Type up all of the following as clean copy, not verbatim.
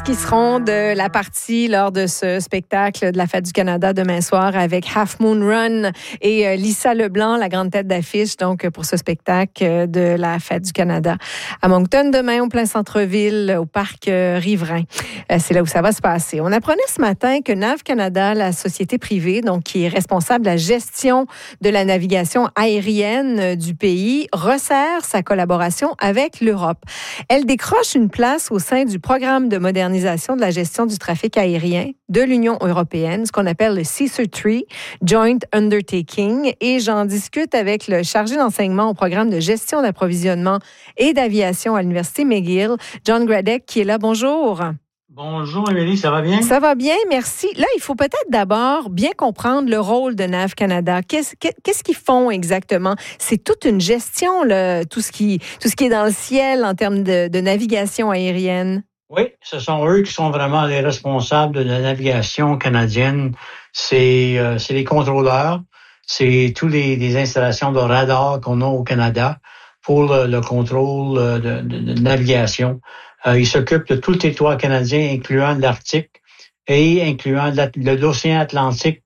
artistes qui seront de la partie lors de ce spectacle de la Fête du Canada demain soir avec Half Moon Run et Lisa Leblanc, la grande tête d'affiche donc pour ce spectacle de la Fête du Canada à Moncton demain au plein centre-ville au parc riverain. C'est là où ça va se passer. On apprenait ce matin que NAV Canada, la société privée donc qui est responsable de la gestion de la navigation aérienne du pays, resserre sa collaboration avec l'Europe. Elle décroche une place au sein du programme de modernisation de la gestion du trafic aérien de l'Union européenne, ce qu'on appelle le CSER-3 Joint Undertaking. Et j'en discute avec le chargé d'enseignement au programme de gestion d'approvisionnement et d'aviation à l'Université McGill, John Gradek, qui est là. Bonjour. Bonjour, Émilie, ça va bien? Ça va bien, merci. Là, il faut peut-être d'abord bien comprendre le rôle de NAV Canada. Qu'est-ce qu'ils font exactement? C'est toute une gestion, là, tout ce qui est dans le ciel en termes de navigation aérienne. Oui, ce sont eux qui sont vraiment les responsables de la navigation canadienne. C'est les contrôleurs, c'est toutes les installations de radar qu'on a au Canada pour le contrôle de navigation. Ils s'occupent de tout le territoire canadien, incluant l'Arctique et incluant l'océan Atlantique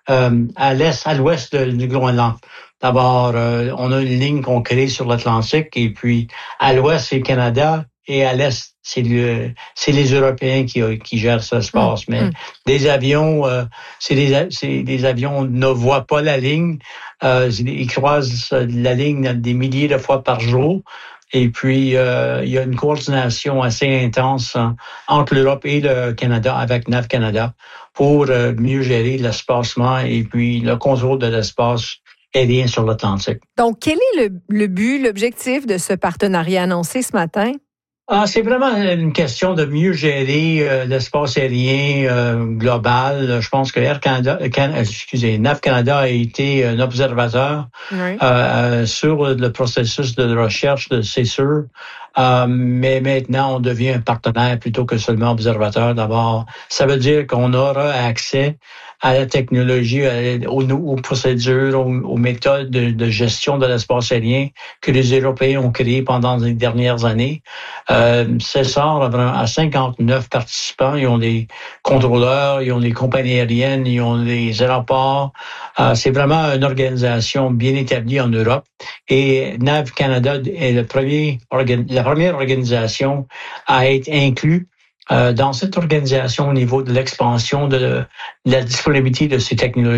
à l'ouest du Groenland. D'abord, on a une ligne qu'on crée sur l'Atlantique et puis à l'ouest, c'est le Canada et à l'est, c'est les Européens qui gèrent ce espace. Mais des avions, c'est des avions ne voient pas la ligne. Ils croisent la ligne des milliers de fois par jour. Et puis, il y a une coordination assez intense entre l'Europe et le Canada avec NAV Canada pour mieux gérer l'espacement et puis le contrôle de l'espace aérien sur l'Atlantique. Donc, quel est le but, l'objectif de ce partenariat annoncé ce matin? C'est vraiment une question de mieux gérer l'espace aérien global. Je pense que NAV Canada a été un observateur sur le processus de recherche de CSER. Mais maintenant, on devient un partenaire plutôt que seulement observateur. D'abord, ça veut dire qu'on aura accès à la technologie, aux procédures, aux méthodes de gestion de l'espace aérien que les Européens ont créées pendant les dernières années. CSER a 59 participants. Ils ont des contrôleurs, ils ont des compagnies aériennes, ils ont des aéroports. C'est vraiment une organisation bien établie en Europe. Et NAV Canada est la première organisation à être inclue dans cette organisation au niveau de l'expansion de la disponibilité de ces technologies.